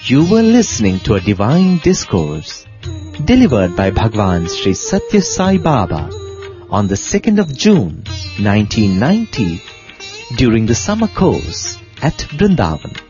You were listening to a divine discourse delivered by Bhagwan Sri Satya Sai Baba on the 2nd of June 1990 during the summer course at Vrindavan.